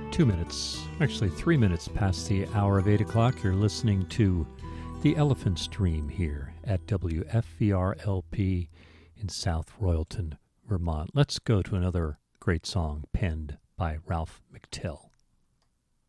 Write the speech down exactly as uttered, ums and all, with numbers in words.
Two minutes, actually three minutes past the hour of eight o'clock. You're listening to The Elephant's Dream here at W F V R L P in South Royalton, Vermont. Let's go to another great song penned by Ralph McTell.